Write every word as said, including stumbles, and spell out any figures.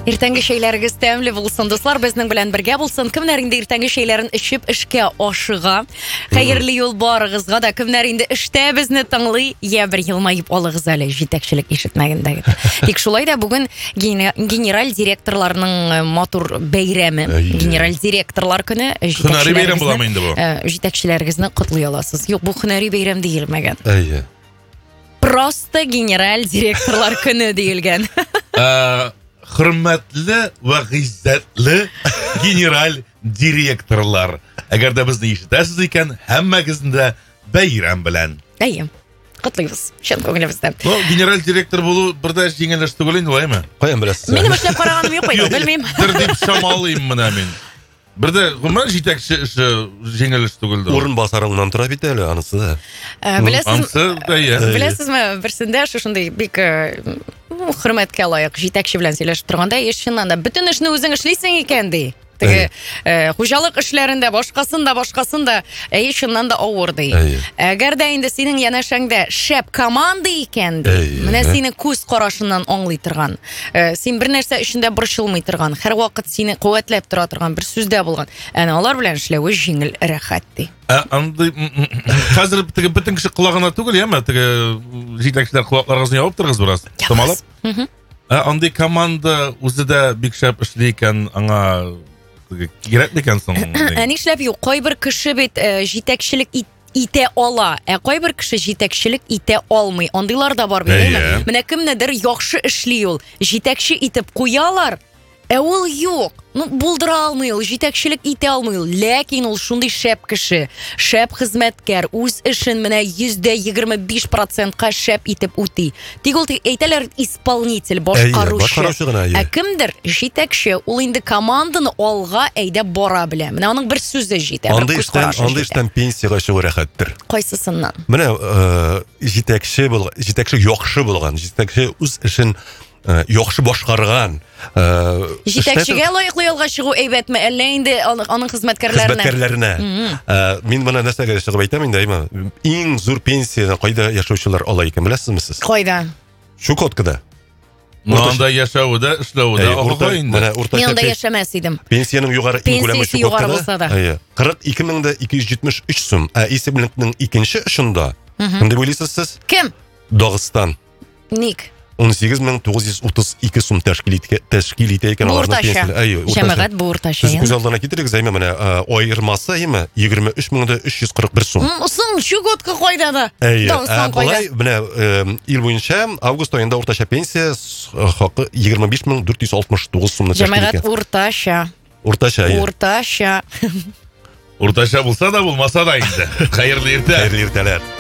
Иртәнге шәйләрегез тәмле булсын, дуслар, безнең белән бергә булсын. Кемнәр инде иртәнге шәйләрен эчеп эшкә ашыга. Хәерле юл барыгызга да. Кемнәр инде эштә безне тыңлый, я бер елмаеп алыгыз әле җитәкчелек ишетмәгәндәге. Тик шулай да бүген генераль директорларның матур бәйрәме, генераль директорлар көне, һөнәри бәйрәм буламы инде бу? Җитәкчеләрегезне котлый аласыз. Юк, бу һөнәри бәйрәм диелмәгән. Әйе. Просто генераль директорлар көне диелгән. Хөрмәтле ва гыйззәтле генераль директорлар. Әгәр дә безне ишетәсез икән, һәммәгезне дә бәйрәм белән. Әйе. Котлыйбыз. Чын күңелебездән. Ну, генераль директор булу бердә җиңел эш түгел инде, булаймы? Каян беләсез? Минем эшләп караганым юк инде, белмим. Дер дип шамалыйм менә мин. Бердә гомер җитәкче эше җиңел эш түгелдер. Урын басарыңнан тора бит әле анысы да. Беләсез, Ансы да я. беләсезме, берсендә шушындый бик хөрмәткә лаек җитәкче белән сөйләшеп торганда, ешчыннан да бөтен эшне үзең эшлисең икән ди. Теге хуҗалык эшләрендә башкасын да башкасын да ешчыннан да авыр ди. Әгәр дә инде синең янәшәңдә шәп команда икән ди. Менә сине күз карашыннан аңлый торган. Син бер нәрсә өчендә борчылмый торган, һәр вакыт сине куәтләп тора торган бер сүздә булган. Әнә алар белән эшләве җиңел, рәхәт ди. Андый хәзер теге бөтен кеше колагына түгел, яме, теге җитәкчеләр колакларыгызны ябып торыгыз бераз. Тамалап. Андый команда үзе дә бик шәп эшли икән, аңа кирәк икән соң. Ә нишләп юк? Кайбер кеше бит җитәкчелек итә ала, ә кайбер кеше җитәкчелек итә алмый. Андыйлар да бар бит. Менә кемнедер яхшы эшли ул, җитәкче итеп куялар. Ә ул юк. Ну, булдыра алмый ул, җитәкчелек итә алмый ул. Ләкин ул шундый шәп кеше, шәп хезмәткәр, үз эшен менә йөздә егерме биш процентка шәп итеп үти. Тик ул әйтәләр исполнитель, башкаручы. Ә кемдер җитәкче, ул инде команданы алга әйдәп бара белә. Менә аның бер сүзе җитә. Андый эштән, андый эштән пенсиягә чыгу рәхәттер. Кайсысыннан? Менә җитәкче булган, җитәкче яхшы булган, җитәкче үз эшен яхшы башкарган. Җитәкчегә лаеклы ялга чыгу әйбәтме, әллә инде аның хезмәткәрләренә? Хезмәткәрләренә. Мин моны нәрсәгә чыгып әйтәм инде, әйме. Иң зур пенсияны кайда яшәүчеләр ала икән, беләсезме сез? Кайда? Чукоткада. Монда яшәү дә, эшләү дә агы инде. Мин анда яшәмәс идем. Пенсияның югары иң күләме Чукоткада. Әйе. кырык ике мең ике йөз җитмеш өч сум. Ә исемлекнең икенче эшендә. Кем дип уйлыйсыз сез? Кем? Дагыстан. Ник? он сигез мең тугыз йөз утыз ике сум тәшкил итә, тәшкил итә икән аларның пенсиясе. Әйе, җәмәгать бу уртача. Сез күз алдына китерегез, әйме, менә аермасы, әйме, егерме үч мең өч йөз кырык бер сум. Соң Чукотка кайда да? Әйе, болай, менә ил буенча август аенда уртача пенсия хакы егерме биш мең дүрт йөз алтмыш тугыз сумны тәшкил итә. Җәмәгать уртача. Уртача, әйе. Уртача. Уртача булса да, булмаса да инде. Хәерле иртә. Хәерле иртәләр.